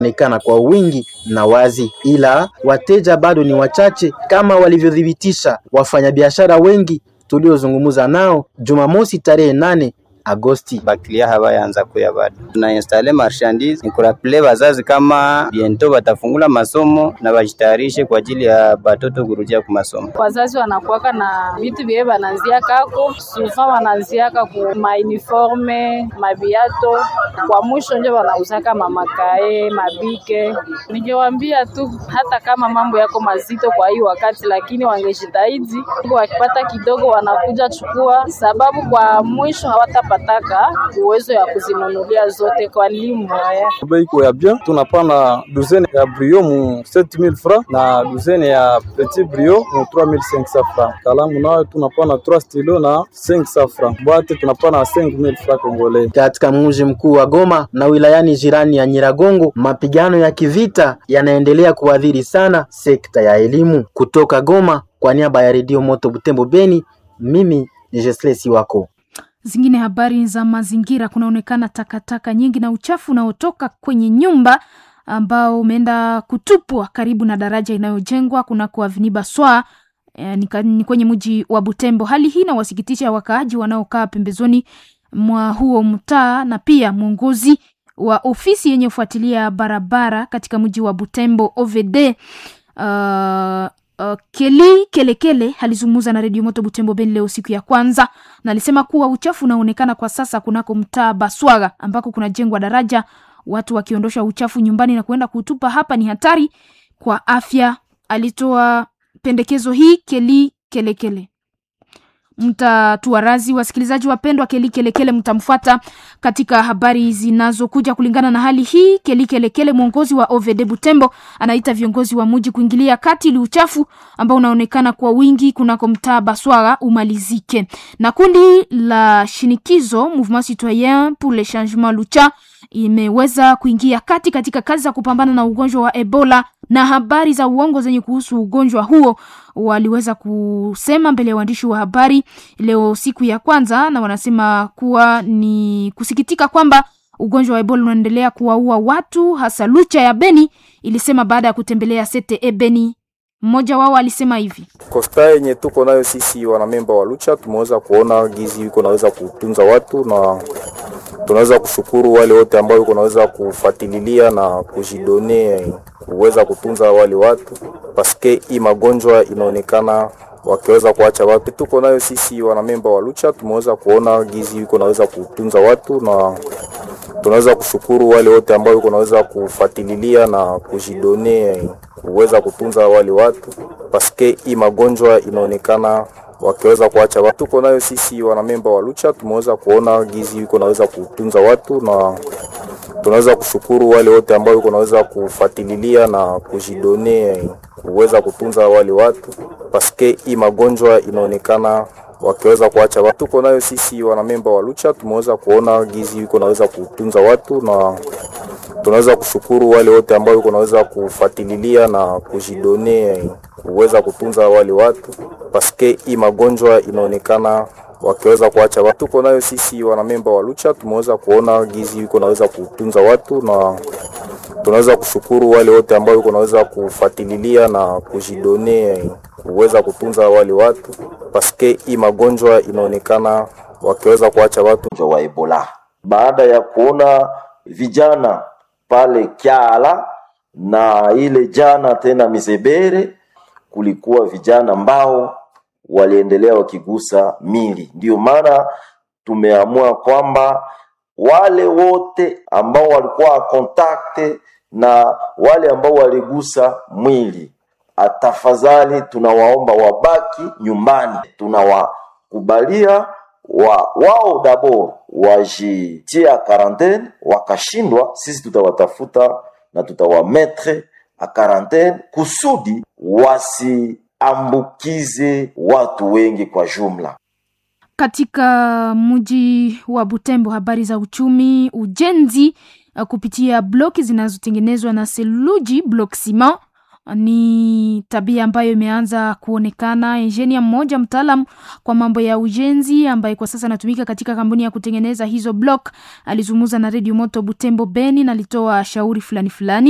onekana kwa wingi na wazi, ila wateja bado ni wachache kama walivyothibitisha wafanyabiashara wengi tuliozungumza nao Jumamosi tarehe 8 Agosti. Bakilia hawaanza kuya bado. Tuna installe marchandise ni kurapele wazazi kama bientôt batafungula masomo na bajitayarishe kwa ajili ya batoto kurudia kwa masomo. Wazazi wanakuwaka na vitu vile bananzia kako, sufa wananziaka ku ma uniforme, mabiato, kwa mwisho ndio wanauzaka mamakae, mabike. Ningewaambia tu hata kama mambo yako mazito kwa hii wakati, lakini wangejitahidi wakipata kidogo wanakuja chukua, sababu kwa mwisho hawatapataka uwezo ya kuzinunulia zote kwa limu haya. Bei ya bien tunapana douzaine ya brio mu 7000 francs na douzaine ya petit brio mu 3500 francs. Kalamu nayo tunapana 3 stylo na 500 francs. Boite tunapana 5000 francs congolais. Katika mji mkuu wa Goma na wilayani jirani ya Nyiragongo, mapigano ya kivita yanaendelea kuadhiri sana sekta ya elimu. Kutoka Goma kwa niaba ya Radio Moto Butembo Beni, mimi ni Jesles wako. Zingine habari za mazingira, kunaonekana takataka nyingi na uchafu unaotoka kwenye nyumba ambao umeenda kutupwa karibu na daraja inayojengwa kunako Avenue Baswa ni kwenye mji wa Butembo. Hali hii inawasikitisha wakaaji wanaokaa pembezoni mwa huo mtaa na pia mwongozi wa ofisi yenye kufuatilia barabara katika mji wa Butembo OVD Keli Kelekele alizungumza na Radio Moto Butembo Beni leo siku ya kwanza na alisema kuwa uchafu unaonekana kwa sasa kunako mtaa Baswaga ambako kunajengwa daraja, watu wakiondosha uchafu nyumbani na kuenda kutupa hapa ni hatari kwa afya. Alitoa pendekezo hii Keli Kelekele. Mtatuarazi wasikilizaji wapendwa, Keli Kelekele mtamfuata katika habari zinazokuja kulingana na hali hii. Keli Kelekele, mwongozi wa OVD Butembo, anaita viongozi wa mji kuingilia kati ili uchafu ambao unaonekana kwa wingi kunako mtaa Baswaga umalizike. Na kundi la shinikizo Mouvement Citoyen pour le Changement Lucha imeweza kuingia kati katika kazi za kupambana na ugonjwa wa Ebola na habari za uongo zenye kuhusu ugonjwa huo. Waliweza kusema mbele ya waandishi wa habari leo siku ya kwanza, na wanasema kuwa ni kusikitika kwamba ugonjwa wa Ebola unaendelea kuwaua watu, hasa Lucha ya Beni ilisema baada ya kutembelea CTE Beni. Mmoja wao alisema hivi: Kosta yenye tuko nayo sisi wanamemba wa Lucha tumeweza kuona gizi yuko naweza kutunza watu, na tunaweza kushukuru wale wote ambao yuko naweza kufuatilia na kujidone kuweza kutunza wale watu, paske hii magonjwa inaonekana wakiweza kuacha watu. Tuko nayo sisi wanamemba wa Lucha tumeweza kuona gizi yuko naweza kutunza watu, na tunaweza kushukuru wale wote ambao yuko naweza kufuatilia na kujidone kuweza kutunza wale watu, paske hii magonjwa inaonekana wakiweza kuacha watu. Tuko nayo sisi wanamemba wa Lucha tumeweza kuona gizi yuko naweza kutunza watu, na tunaweza kushukuru wale wote ambao yuko naweza kufuatilia na kujidone kuweza kutunza wale watu, paske hii magonjwa inaonekana wakiweza kuacha watu. Tuko nayo sisi wanamemba wa Lucha tumeweza kuona gizi yuko naweza kutunza watu, na tunaweza kushukuru wale wote ambao yuko naweza kufuatilia na kujidone kuweza kutunza wale watu, paske hii magonjwa inaonekana wakiweza kuacha watu. Tuko nayo sisi wanamemba wa Lucha tumeweza kuona gizi yuko naweza kutunza watu, na tunaweza kushukuru wale wote ambao yuko naweza kufuatilia na kujidone kuweza kutunza wale watu, paske hii magonjwa inaonekana wakiweza kuacha watu wa Ebola. Baada ya kuona vijana pale Kiala na ile jana tena Mizebere, kulikuwa vijana ambao waliendelea wakigusa mili. Ndio maana tumeamua kwamba wale wote ambao walikuwa contact na wale ambao waligusa mwili, atafadhali tunawaomba wabaki nyumbani. Tunawakubalia wao d'abord wajitia quarantaine, wakashindwa sisi tutawatafuta na tutawametre a quarantaine kusudi wasiambukize watu wengi kwa jumla. Katika mji wa Butembo, habari za uchumi, ujenzi kupitia bloki zinazotengenezwa na seluji block cement ni tabia ambayo imeanza kuonekana. Engineer mmoja mtaalamu kwa mambo ya ujenzi ambaye kwa sasa anatumika katika kampuni ya kutengeneza hizo block alizungumza na Radio Moto Butembo Beni na alitoa shauri fulani.